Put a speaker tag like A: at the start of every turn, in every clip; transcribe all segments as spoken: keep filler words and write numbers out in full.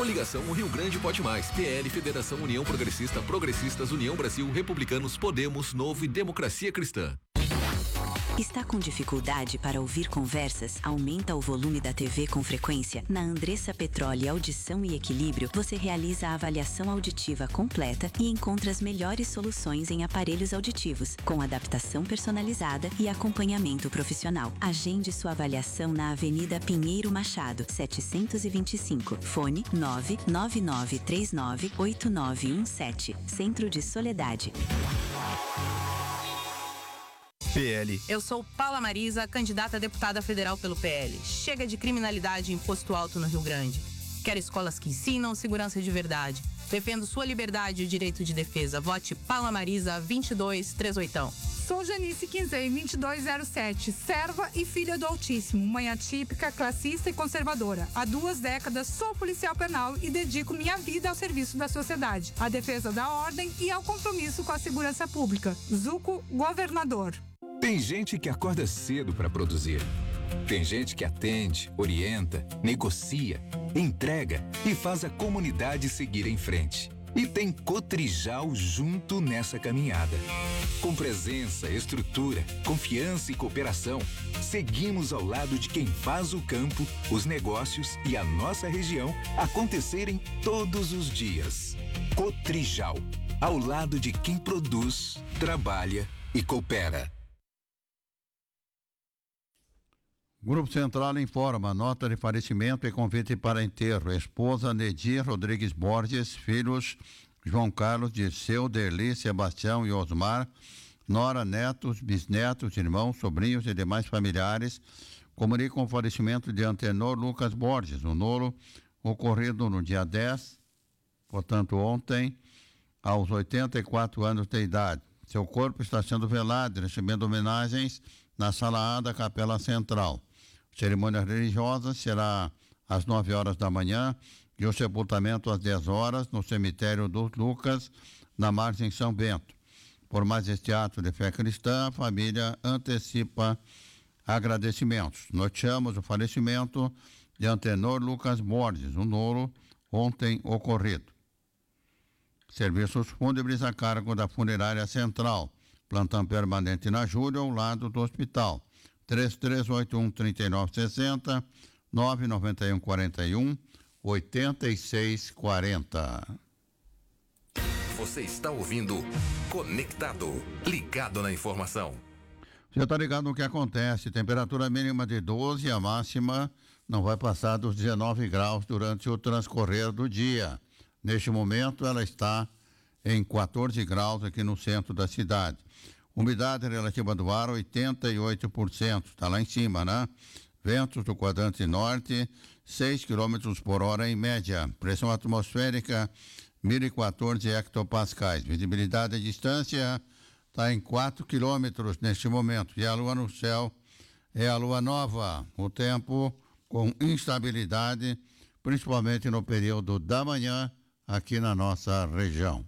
A: Coligação Rio Grande Pode Mais, P L, Federação União Progressista, Progressistas, União Brasil, Republicanos, Podemos, Novo e Democracia Cristã.
B: Está com dificuldade para ouvir conversas? Aumenta o volume da T V com frequência? Na Andressa Petróleo Audição e Equilíbrio, você realiza a avaliação auditiva completa e encontra as melhores soluções em aparelhos auditivos, com adaptação personalizada e acompanhamento profissional. Agende sua avaliação na Avenida Pinheiro Machado, setecentos e vinte e cinco. Fone nove nove nove três nove oito nove um sete. Centro de Soledade.
C: P L.
D: Eu sou Paula Marisa, candidata a deputada federal pelo P L. Chega de criminalidade e imposto alto no Rio Grande. Quero escolas que ensinam segurança de verdade. Defendo sua liberdade e o direito de defesa. Vote Paula Marisa vinte e dois trinta e oito.
E: Sou Janice Quinzei, vinte e dois zero sete, serva e filha do Altíssimo, mãe atípica, classista e conservadora. Há duas décadas sou policial penal e dedico minha vida ao serviço da sociedade, à defesa da ordem e ao compromisso com a segurança pública. Zuco, governador.
F: Tem gente que acorda cedo para produzir. Tem gente que atende, orienta, negocia, entrega e faz a comunidade seguir em frente. E tem Cotrijal junto nessa caminhada. Com presença, estrutura, confiança e cooperação, seguimos ao lado de quem faz o campo, os negócios e a nossa região acontecerem todos os dias. Cotrijal, ao lado de quem produz, trabalha e coopera.
G: Grupo Central informa, nota de falecimento e convite para enterro. Esposa Nedir Rodrigues Borges, filhos João Carlos, Dirceu, Derli, Sebastião e Osmar, nora, netos, bisnetos, irmãos, sobrinhos e demais familiares. Comunicam o falecimento de Antenor Lucas Borges, o nolo ocorrido no dia dez, portanto ontem, aos oitenta e quatro anos de idade. Seu corpo está sendo velado, recebendo homenagens na Sala A da Capela Central. Cerimônia religiosa será às nove horas da manhã e o sepultamento às dez horas no cemitério dos Lucas, na Margem São Bento. Por mais este ato de fé cristã, a família antecipa agradecimentos. Noticiamos o falecimento de Antenor Lucas Borges, um nolo ontem ocorrido. Serviços fúnebres a cargo da Funerária Central. Plantão permanente na Júlia, ao lado do hospital. três três oito um, três nove seis zero, nove nove um, quatro um, oito seis quatro zero.
A: Você está ouvindo Conectado, ligado na informação.
G: Você está ligado no que acontece. Temperatura mínima de doze, a máxima não vai passar dos dezenove graus durante o transcorrer do dia. Neste momento, ela está em quatorze graus aqui no centro da cidade. Umidade relativa do ar, oitenta e oito por cento. Está lá em cima, né? Ventos do quadrante norte, seis quilômetros por hora em média. Pressão atmosférica, mil e quatorze hectopascais. Visibilidade à distância está em quatro quilômetros neste momento. E a lua no céu é a lua nova. O tempo com instabilidade, principalmente no período da manhã, aqui na nossa região.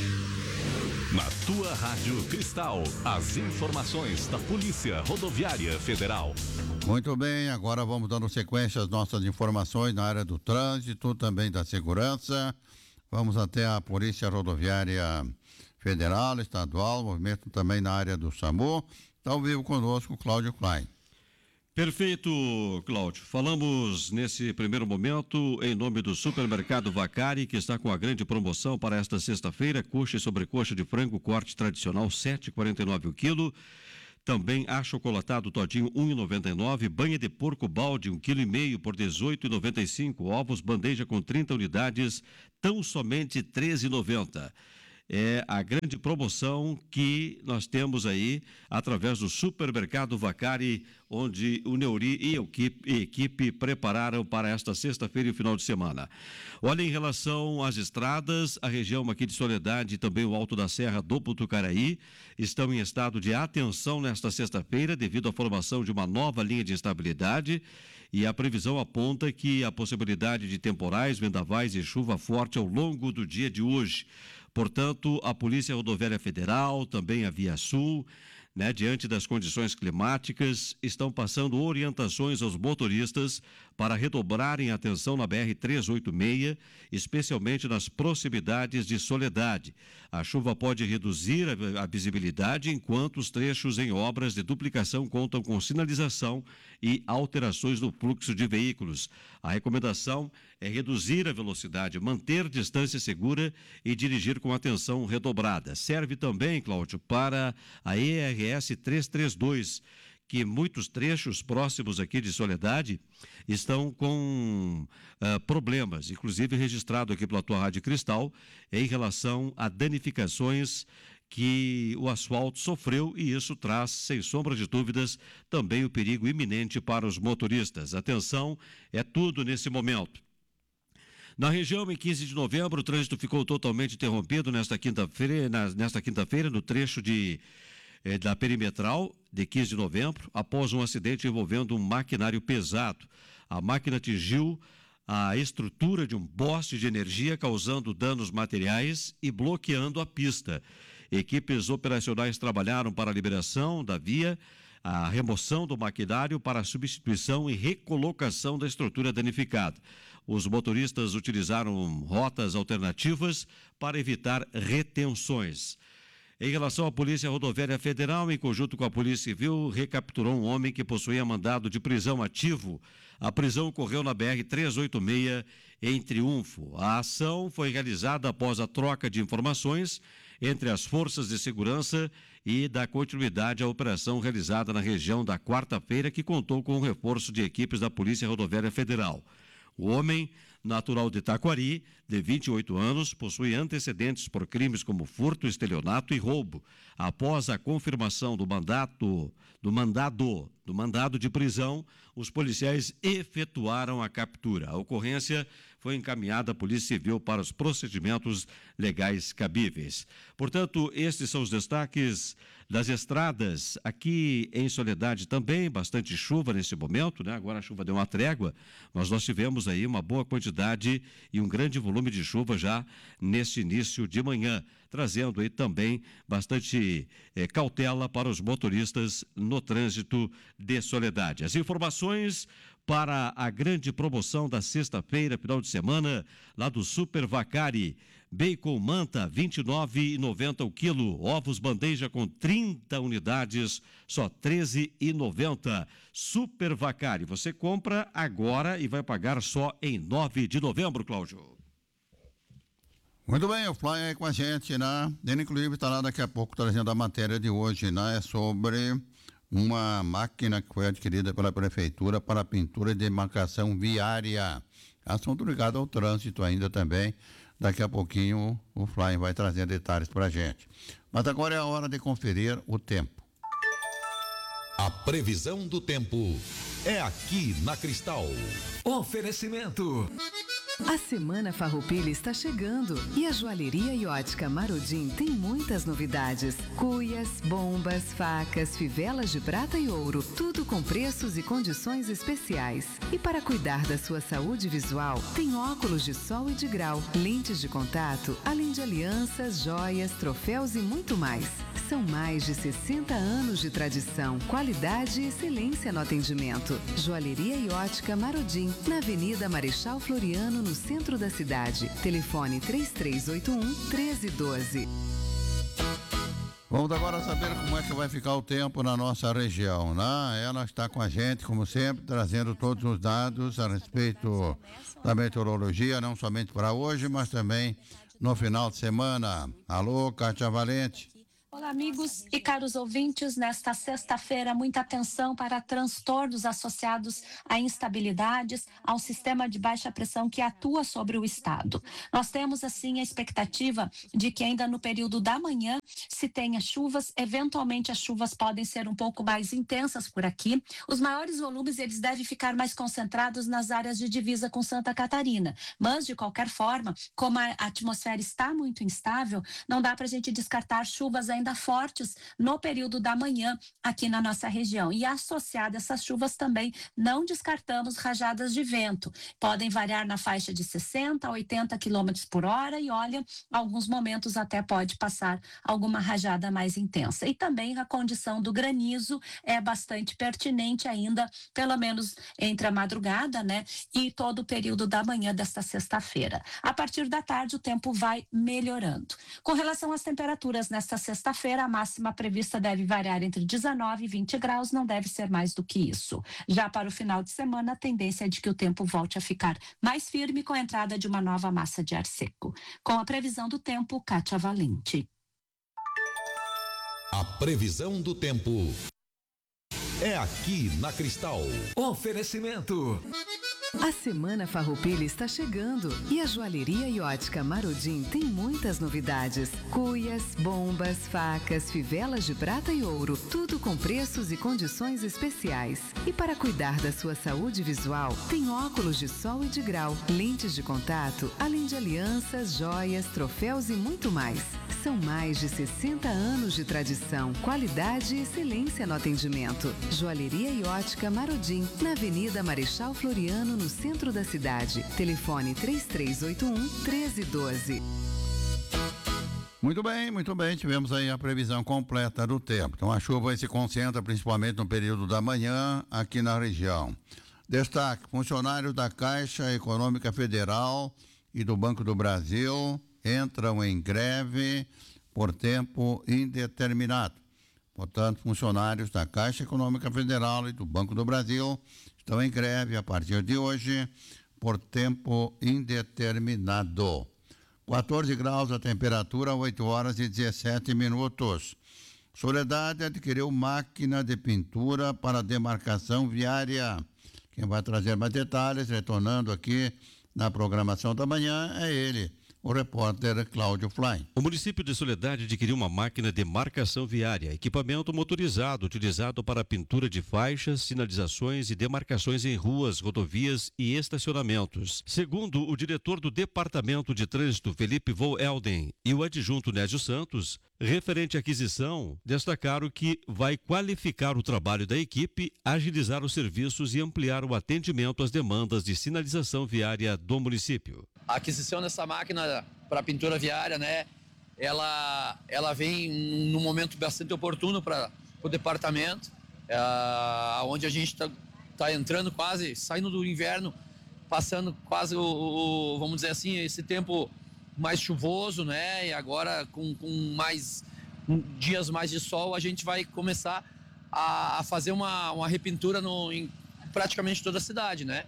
A: Na tua Rádio Cristal, as informações da Polícia Rodoviária Federal.
G: Muito bem, agora vamos dando sequência às nossas informações na área do trânsito, também da segurança. Vamos até a Polícia Rodoviária Federal, Estadual, movimento também na área do SAMU. Está ao vivo conosco, Cláudio Klein.
H: Perfeito, Cláudio. Falamos nesse primeiro momento em nome do Supermercado Vacari, que está com a grande promoção para esta sexta-feira. Coxa e sobrecoxa de frango, corte tradicional, sete reais e quarenta e nove centavos o quilo. Também achocolatado todinho, um real e noventa e nove centavos. Banha de porco balde, um vírgula cinco quilo por dezoito reais e noventa e cinco centavos. Ovos bandeja com trinta unidades, tão somente treze reais e noventa centavos. É a grande promoção que nós temos aí através do Supermercado Vacari, onde o Neuri e a equipe, a equipe prepararam para esta sexta-feira e o final de semana. Olha, em relação às estradas, a região aqui de Soledade e também o Alto da Serra do Putucaraí estão em estado de atenção nesta sexta-feira devido à formação de uma nova linha de instabilidade, e a previsão aponta que a possibilidade de temporais, vendavais e chuva forte ao longo do dia de hoje. Portanto, a Polícia Rodoviária Federal, também a Via Sul, né, diante das condições climáticas, estão passando orientações aos motoristas para redobrarem a atenção na B R trezentos e oitenta e seis, especialmente nas proximidades de Soledade. A chuva pode reduzir a, a visibilidade enquanto os trechos em obras de duplicação contam com sinalização e alterações no fluxo de veículos. A recomendação é reduzir a velocidade, manter distância segura e dirigir com atenção redobrada. Serve também, Cláudio, para a E R S trezentos e trinta e dois, que muitos trechos próximos aqui de Soledade estão com uh, problemas, inclusive registrado aqui pela tua Rádio Cristal, em relação a danificações que o asfalto sofreu, e isso traz, sem sombra de dúvidas, também o perigo iminente para os motoristas. Atenção, é tudo nesse momento. Na região, em quinze de novembro, o trânsito ficou totalmente interrompido nesta quinta-feira, nesta quinta-feira, no trecho de É, da perimetral de quinze de novembro, após um acidente envolvendo um maquinário pesado. A máquina atingiu a estrutura de um poste de energia, causando danos materiais e bloqueando a pista. Equipes operacionais trabalharam para a liberação da via, a remoção do maquinário para a substituição e recolocação da estrutura danificada. Os motoristas utilizaram rotas alternativas para evitar retenções. Em relação à Polícia Rodoviária Federal, em conjunto com a Polícia Civil, recapturou um homem que possuía mandado de prisão ativo. A prisão ocorreu na B R trezentos e oitenta e seis, em Triunfo. A ação foi realizada após a troca de informações entre as forças de segurança e da continuidade à operação realizada na região da quarta-feira, que contou com o reforço de equipes da Polícia Rodoviária Federal. O homem, natural de Taquari, de vinte e oito anos, possui antecedentes por crimes como furto, estelionato e roubo. Após a confirmação do mandato, do mandado, do mandado de prisão, os policiais efetuaram a captura. A ocorrência foi encaminhada à Polícia Civil para os procedimentos legais cabíveis. Portanto, estes são os destaques das estradas. Aqui em Soledade também, bastante chuva nesse momento, né? Agora a chuva deu uma trégua, mas nós tivemos aí uma boa quantidade e um grande volume de chuva já neste início de manhã, trazendo aí também bastante eh, cautela para os motoristas no trânsito de Soledade. As informações para a grande promoção da sexta-feira, final de semana, lá do Super Vacari. Bacon Manta, vinte e nove reais e noventa centavos o quilo. Ovos bandeja com trinta unidades, só treze reais e noventa centavos. Super Vacari, você compra agora e vai pagar só em nove de novembro, Cláudio.
G: Muito bem, o Fly aí com a gente, né? Ele, inclusive, está lá daqui a pouco trazendo a matéria de hoje, né? É sobre uma máquina que foi adquirida pela Prefeitura para pintura e demarcação viária. Assunto ligado ao trânsito ainda também. Daqui a pouquinho o Fly vai trazer detalhes para a gente. Mas agora é a hora de conferir o tempo.
A: A previsão do tempo é aqui na Cristal.
I: Oferecimento. A Semana Farroupilha está chegando e a Joalheria e Ótica Marodim tem muitas novidades. Cuias, bombas, facas, fivelas de prata e ouro, tudo com preços e condições especiais. E para cuidar da sua saúde visual, tem óculos de sol e de grau, lentes de contato, além de alianças, joias, troféus e muito mais. São mais de sessenta anos de tradição, qualidade e excelência no atendimento. Joalheria e Ótica Marodim, na Avenida Marechal Floriano, no centro da cidade. Telefone três três oito um, um três um dois.
G: Vamos agora saber como é que vai ficar o tempo na nossa região, né? Ela está com a gente, como sempre, trazendo todos os dados a respeito da meteorologia, não somente para hoje, mas também no final de semana. Alô, Kátia Valente.
J: Olá, amigos e caros ouvintes. Nesta sexta-feira, muita atenção para transtornos associados a instabilidades, ao sistema de baixa pressão que atua sobre o estado. Nós temos, assim, a expectativa de que ainda no período da manhã se tenha chuvas. Eventualmente, as chuvas podem ser um pouco mais intensas por aqui. Os maiores volumes, eles devem ficar mais concentrados nas áreas de divisa com Santa Catarina. Mas, de qualquer forma, como a atmosfera está muito instável, não dá para a gente descartar chuvas ainda ainda fortes no período da manhã aqui na nossa região. E associado a essas chuvas também, não descartamos rajadas de vento. Podem variar na faixa de sessenta a oitenta quilômetros por hora e, olha, alguns momentos até pode passar alguma rajada mais intensa. E também a condição do granizo é bastante pertinente ainda, pelo menos entre a madrugada, né, e todo o período da manhã desta sexta-feira. A partir da tarde, o tempo vai melhorando. Com relação às temperaturas, nesta sexta-feira, a máxima prevista deve variar entre dezenove e vinte graus, não deve ser mais do que isso. Já para o final de semana, a tendência é de que o tempo volte a ficar mais firme com a entrada de uma nova massa de ar seco. Com a previsão do tempo, Kátia Valente.
K: A previsão do tempo é aqui na Cristal. Oferecimento.
I: A Semana Farroupilha está chegando e a Joalheria e Ótica Marodim tem muitas novidades. Cuias, bombas, facas, fivelas de prata e ouro, tudo com preços e condições especiais. E para cuidar da sua saúde visual, tem óculos de sol e de grau, lentes de contato, além de alianças, joias, troféus e muito mais. São mais de sessenta anos de tradição, qualidade e excelência no atendimento. Joalheria e Ótica Marodim, na Avenida Marechal Floriano, no centro da cidade. Telefone três três oito um, um três um dois.
G: Muito bem, muito bem. Tivemos aí a previsão completa do tempo. Então a chuva se concentra principalmente no período da manhã aqui na região. Destaque: funcionários da Caixa Econômica Federal e do Banco do Brasil entram em greve por tempo indeterminado. Portanto, funcionários da Caixa Econômica Federal e do Banco do Brasil estão em greve a partir de hoje por tempo indeterminado. quatorze graus a temperatura, oito horas e dezessete minutos. Soledade adquiriu máquina de pintura para demarcação viária. Quem vai trazer mais detalhes, retornando aqui na programação da manhã, é ele, o repórter Cláudio Fly.
H: O município de Soledade adquiriu uma máquina de marcação viária, equipamento motorizado utilizado para pintura de faixas, sinalizações e demarcações em ruas, rodovias e estacionamentos. Segundo o diretor do Departamento de Trânsito, Felipe Voelden, e o adjunto Nésio Santos, referente à aquisição, destacaram que vai qualificar o trabalho da equipe, agilizar os serviços e ampliar o atendimento às demandas de sinalização viária do município.
L: A aquisição dessa máquina para pintura viária, né, ela, ela vem num momento bastante oportuno para o departamento, é, onde a gente está tá entrando quase, saindo do inverno, passando quase o, o, vamos dizer assim, esse tempo mais chuvoso, né, e agora com, com mais dias mais de sol, a gente vai começar a, a fazer uma, uma repintura no, em praticamente toda a cidade, né.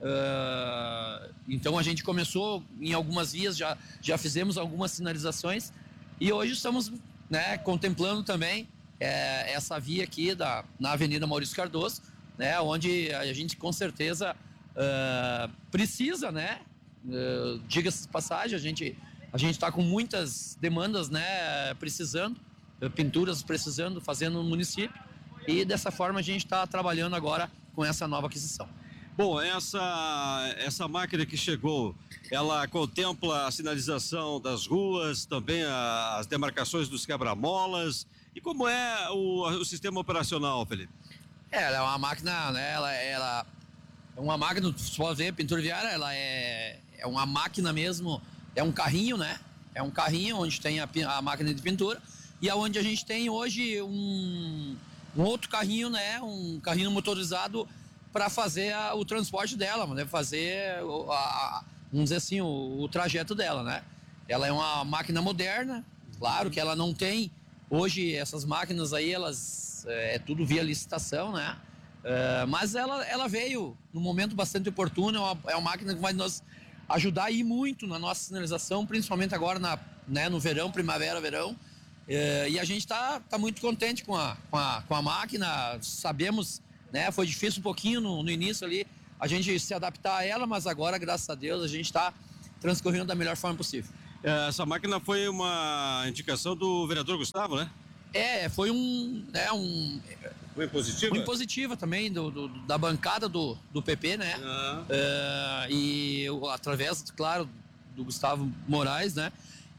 L: Uh, então a gente começou em algumas vias, já, já fizemos algumas sinalizações e hoje estamos, né, contemplando também é, essa via aqui da, na Avenida Maurício Cardoso, né, onde a gente com certeza uh, precisa, né, uh, diga-se de passagem, a gente a gente está com muitas demandas, né, precisando, uh, pinturas precisando, fazendo no município, e dessa forma a gente está trabalhando agora com essa nova aquisição.
H: Bom, essa, essa máquina que chegou, ela contempla a sinalização das ruas, também a, as demarcações dos quebra-molas. E como é o, o sistema operacional, Felipe?
L: É, ela é uma máquina, né, ela, ela é uma máquina, você pode ver, pintura viária, ela é, é uma máquina mesmo, é um carrinho, né? É um carrinho onde tem a, a máquina de pintura e aonde a gente tem hoje um, um outro carrinho, né? Um carrinho motorizado para fazer a, o transporte dela, né? Fazer, a, a, vamos dizer assim, o, o trajeto dela, né? Ela é uma máquina moderna, claro que ela não tem, hoje essas máquinas aí, elas, é, é tudo via licitação, né? É, mas ela, ela veio num momento bastante oportuno, é uma, é uma máquina que vai nos ajudar aí muito na nossa sinalização, principalmente agora na, né, no verão, primavera, verão. É, e a gente está tá muito contente com a, com, a, com a máquina, sabemos, né, foi difícil um pouquinho no, no início ali, a gente se adaptar a ela, mas agora, graças a Deus, a gente está transcorrendo da melhor forma possível.
H: Essa máquina foi uma indicação do vereador Gustavo, né?
L: É, foi um... É, um
H: foi positiva?
L: Foi positiva também, do, do, da bancada do, do P P, né? Ah. É, e através, claro, do Gustavo Moraes, né?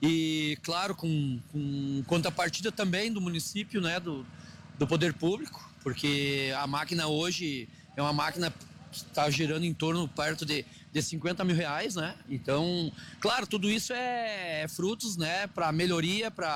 L: e claro, com, com contrapartida também do município, né, do, do poder público, porque a máquina hoje é uma máquina que está girando em torno, perto de, de cinquenta mil reais, né? Então, claro, tudo isso é, é frutos, né, para melhoria, para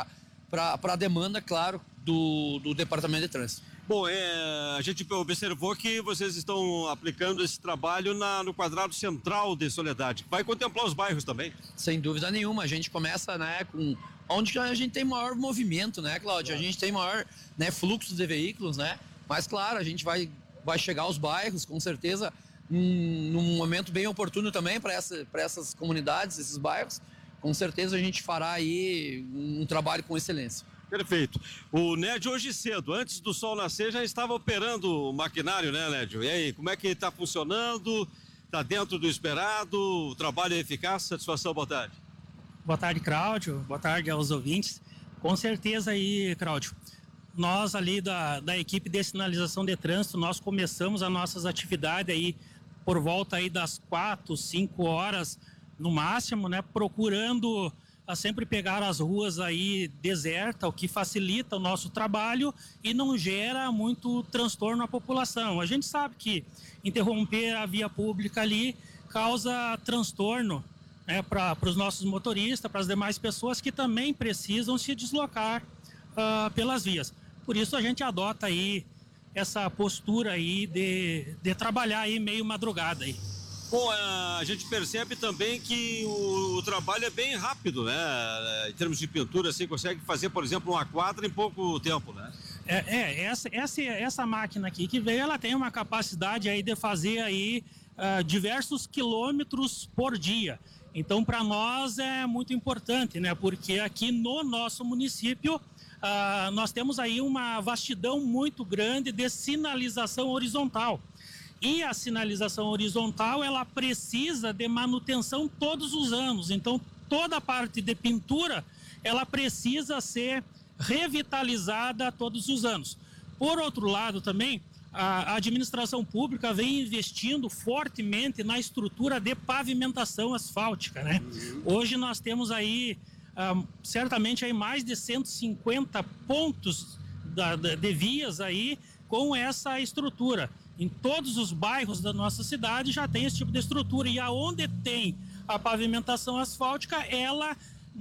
L: a demanda, claro, do, do Departamento de Trânsito.
H: Bom, é, a gente observou que vocês estão aplicando esse trabalho na, no quadrado central de Soledade. Vai contemplar os bairros também?
L: Sem dúvida nenhuma. A gente começa, né, com onde a gente tem maior movimento, né, Cláudio? A gente tem maior, né, fluxo de veículos, né? Mas, claro, a gente vai, vai chegar aos bairros, com certeza, num, num momento bem oportuno também para essa, para essas comunidades, esses bairros. Com certeza a gente fará aí um trabalho com excelência.
H: Perfeito. O Nédio hoje cedo, antes do sol nascer, já estava operando o maquinário, né, Nédio? E aí, como é que está funcionando? Está dentro do esperado? O trabalho é eficaz? Satisfação, boa tarde.
M: Boa tarde, Cláudio. Boa tarde aos ouvintes. Com certeza aí, Cláudio. Nós ali da, da equipe de sinalização de trânsito, nós começamos as nossas atividades aí por volta aí das quatro, cinco horas no máximo, né? Procurando a sempre pegar as ruas aí desertas, o que facilita o nosso trabalho e não gera muito transtorno à população. A gente sabe que interromper a via pública ali causa transtorno, né, para os nossos motoristas, para as demais pessoas que também precisam se deslocar uh, pelas vias. Por isso a gente adota aí essa postura aí de, de trabalhar aí meio madrugada aí.
H: Bom, a gente percebe também que o, o trabalho é bem rápido, né? Em termos de pintura, assim, consegue fazer, por exemplo, uma quadra em pouco tempo, né?
M: É, é essa, essa, essa máquina aqui que veio, ela tem uma capacidade aí de fazer aí uh, diversos quilômetros por dia. Então, para nós é muito importante, né? Porque aqui no nosso município, uh, nós temos aí uma vastidão muito grande de sinalização horizontal. E a sinalização horizontal, ela precisa de manutenção todos os anos. Então, toda a parte de pintura, ela precisa ser revitalizada todos os anos. Por outro lado, também, a administração pública vem investindo fortemente na estrutura de pavimentação asfáltica, né? Hoje nós temos aí, ah, certamente, aí mais de cento e cinquenta pontos da, da, de vias aí com essa estrutura. Em todos os bairros da nossa cidade já tem esse tipo de estrutura. E aonde tem a pavimentação asfáltica, ela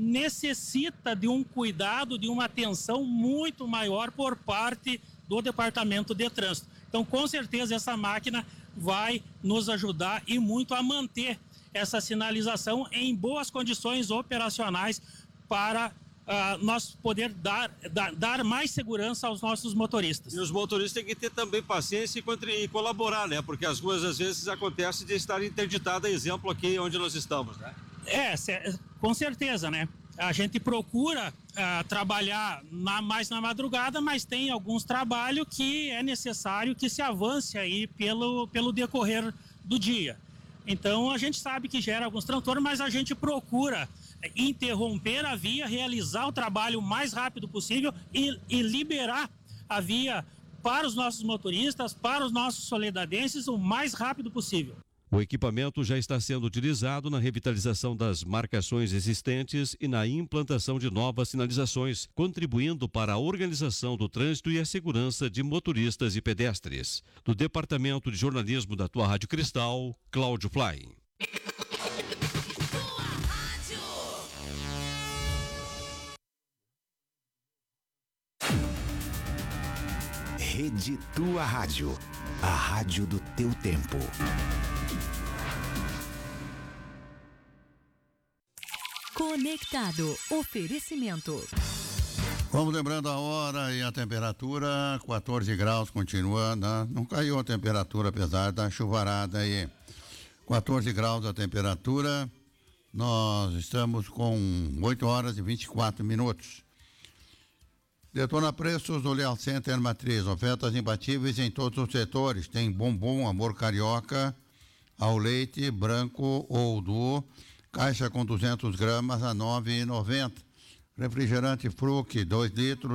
M: necessita de um cuidado, de uma atenção muito maior por parte do Departamento de Trânsito. Então, com certeza, essa máquina vai nos ajudar e muito a manter essa sinalização em boas condições operacionais para Uh, nós poder dar, dar, dar mais segurança aos nossos motoristas.
H: E os motoristas têm que ter também paciência e, e colaborar, né? Porque as ruas às vezes acontece de estar interditada, exemplo aqui onde nós estamos, né?
M: É, com certeza, né? A gente procura uh, trabalhar na, mais na madrugada, mas tem alguns trabalhos que é necessário que se avance aí pelo, pelo decorrer do dia. Então a gente sabe que gera alguns transtornos, mas a gente procura interromper a via, realizar o trabalho o mais rápido possível e, e liberar a via para os nossos motoristas, para os nossos soledadenses o mais rápido possível.
H: O equipamento já está sendo utilizado na revitalização das marcações existentes e na implantação de novas sinalizações, contribuindo para a organização do trânsito e a segurança de motoristas e pedestres. Do Departamento de Jornalismo da tua Rádio Cristal, Cláudio Fly.
K: Rede Tua Rádio, a rádio do teu tempo.
N: Conectado, oferecimento.
G: Vamos lembrando a hora e a temperatura, quatorze graus, continua, né? Não caiu a temperatura apesar da chuvarada aí. quatorze graus a temperatura, nós estamos com oito horas e vinte e quatro minutos. Detona Preços do Leal Center Matriz, ofertas imbatíveis em todos os setores. Tem bombom Amor Carioca ao leite branco ou do caixa com duzentos gramas a nove reais e noventa centavos. Refrigerante Fruc, dois litros.